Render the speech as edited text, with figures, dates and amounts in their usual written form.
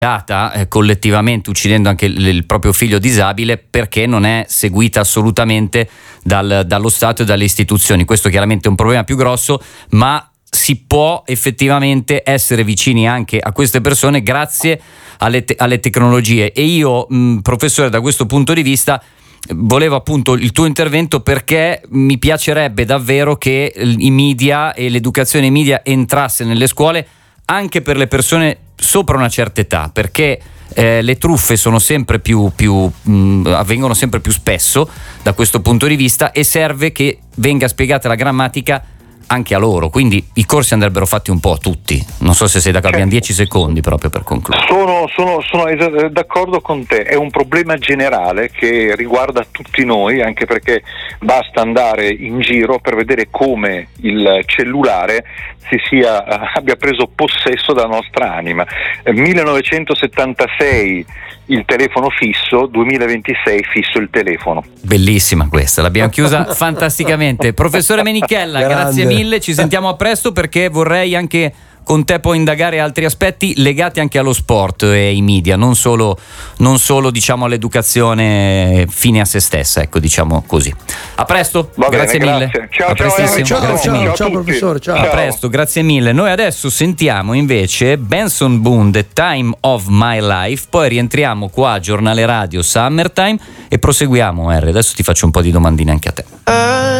collettivamente, uccidendo anche il proprio figlio disabile, perché non è seguita assolutamente dallo Stato e dalle istituzioni. Questo chiaramente è un problema più grosso, ma si può effettivamente essere vicini anche a queste persone grazie alle tecnologie. E io, professore, da questo punto di vista volevo appunto il tuo intervento, perché mi piacerebbe davvero che i media e l'educazione ai media entrasse nelle scuole anche per le persone sopra una certa età, perché le truffe sono sempre avvengono sempre più spesso da questo punto di vista, e serve che venga spiegata la grammatica anche a loro, quindi i corsi andrebbero fatti un po' a tutti. Non so se sei d'accordo, abbiamo 10 secondi proprio per concludere. Sono d'accordo con te, è un problema generale che riguarda tutti noi, anche perché basta andare in giro per vedere come il cellulare abbia preso possesso della nostra anima. 1976 il telefono fisso, 2026 fisso il telefono. Bellissima questa, l'abbiamo chiusa fantasticamente. Professore Menichella, grazie mille, ci sentiamo a presto, perché vorrei anche con te poi indagare altri aspetti legati anche allo sport e ai media, non solo diciamo all'educazione fine a se stessa, ecco, diciamo così. A presto, grazie mille. Ciao, ciao professore, ciao. A presto, grazie mille. Noi adesso sentiamo invece Benson Boone, The Time of My Life, poi rientriamo qua a Giornale Radio Summertime e proseguiamo. Adesso ti faccio un po' di domandine anche a te.